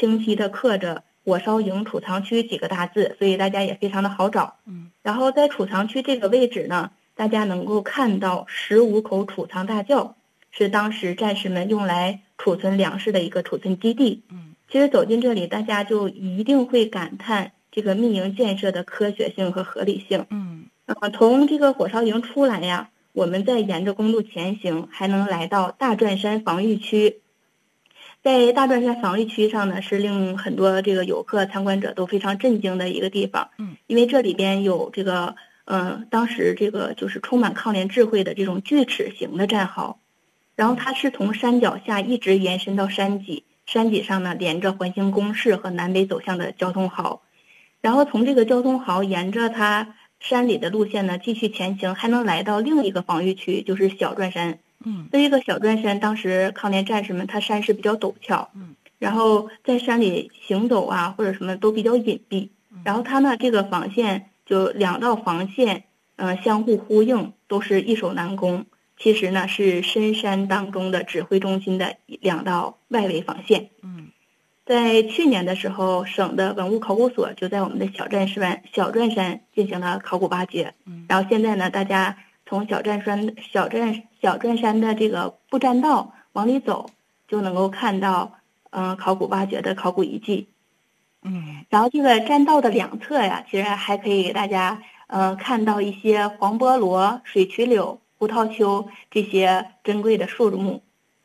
清晰的刻着火烧营储藏区几个大字，所以大家也非常的好找。然后在储藏区这个位置呢，大家能够看到15口储藏大窖，是当时战士们用来储存粮食的一个储存基地。其实走进这里，大家就一定会感叹这个密营建设的科学性和合理性。从这个火烧营出来呀，我们再沿着公路前行，还能来到大转山防御区。在大转山防御区上呢，是令很多这个游客参观者都非常震惊的一个地方。因为这里边有这个当时这个就是充满抗联智慧的这种锯齿形的战壕，然后它是从山脚下一直延伸到山脊，山脊上呢连着环形工事和南北走向的交通壕，然后从这个交通壕沿着它山里的路线呢继续前行，还能来到另一个防御区，就是小转山。这个小转山当时抗联战士们，它山势比较陡峭，然后在山里行走啊或者什么都比较隐蔽，然后它呢这个防线就2道防线相互呼应，都是易守难攻。其实呢是深山当中的指挥中心的2道外围防线。在去年的时候，省的文物考古所就在我们的小转山进行了考古挖掘。然后现在呢，大家从小转山的这个步栈道往里走，就能够看到考古挖掘的考古遗迹。然后这个栈道的2侧呀，其实还可以给大家看到一些黄菠萝、水曲柳、胡桃楸这些珍贵的树木。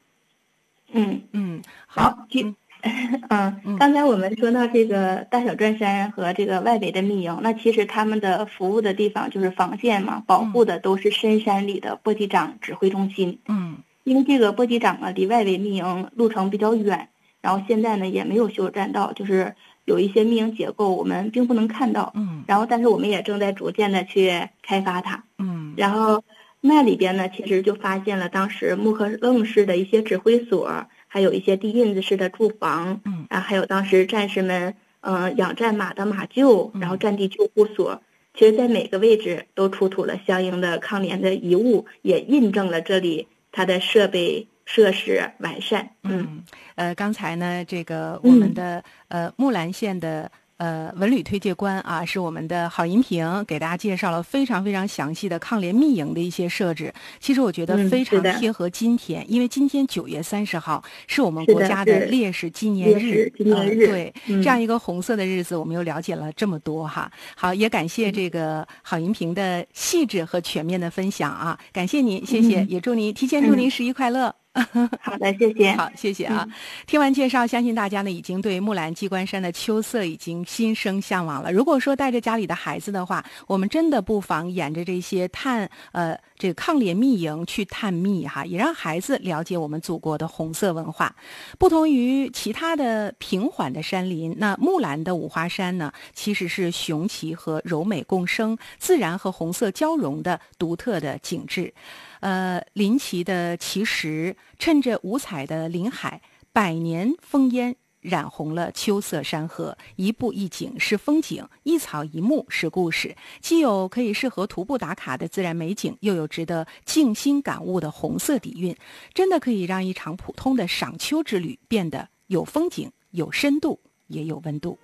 好。刚才我们说到这个大小转山和这个外围的密营，那其实他们的服务的地方就是防线嘛，保护的都是深山里的波机长指挥中心。因为这个波机长啊离外围密营路程比较远，然后现在呢也没有修栈道，就是有一些密营结构我们并不能看到。然后但是我们也正在逐渐的去开发它。然后那里边呢其实就发现了当时木克楞式的一些指挥所，还有一些地印子式的住房，还有当时战士们养战马的马厩，然后战地救护所，其实在每个位置都出土了相应的抗联的遗物，也印证了这里它的设备设施完善。 刚才呢这个我们的木兰县的文旅推介官啊，是我们的郝银平，给大家介绍了非常非常详细的抗联密营的一些设置。其实我觉得非常贴合今天，因为今天9月30号是我们国家的烈士纪念日。对，这样一个红色的日子，我们又了解了这么多哈。好，也感谢这个郝银平的细致和全面的分享啊，感谢您，谢谢，也提前祝您11快乐。 好的，谢谢。 好，谢谢啊。听完介绍，相信大家呢已经对木兰机关山的秋色已经心生向往了。如果说带着家里的孩子的话，我们真的不妨沿着这些这个抗联密营去探秘哈，也让孩子了解我们祖国的红色文化。不同于其他的平缓的山林，那木兰的五花山呢，其实是雄奇和柔美共生，自然和红色交融的独特的景致。林奇的奇石，趁着五彩的林海，百年烽烟染红了秋色山河，一步一景是风景，一草一木是故事，既有可以适合徒步打卡的自然美景，又有值得静心感悟的红色底蕴，真的可以让一场普通的赏秋之旅变得有风景、有深度，也有温度。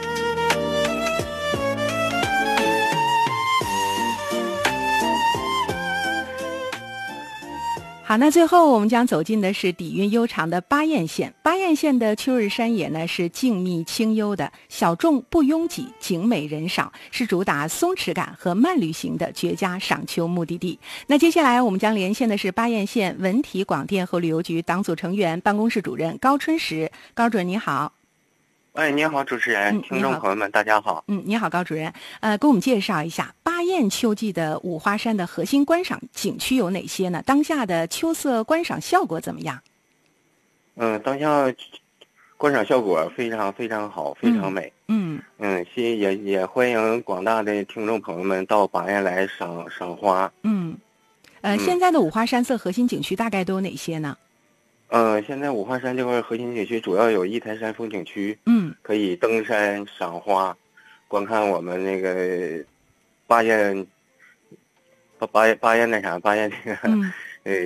好，那最后我们将走进的是底蕴悠长的巴彦县。巴彦县的秋日山野呢是静谧清幽的，小众不拥挤，景美人少，是主打松弛感和慢旅行的绝佳赏秋目的地。那接下来我们将连线的是巴彦县文体广电和旅游局党组成员、办公室主任高春实。高主任你好。 你好，主持人，听众朋友们，大家好。 你好，高主任。给我们介绍一下巴彦秋季的五花山的核心观赏景区有哪些呢？当下的秋色观赏效果怎么样？ 当下观赏效果非常非常好，非常美。也欢迎广大的听众朋友们到巴彦来赏花。 现在的五花山色核心景区大概都有哪些呢？ 现在五花山这块核心景区主要有一台山风景区，可以登山赏花，观看我们那个巴彦那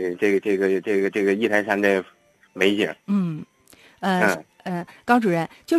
个这个一台山的美景。 高主任就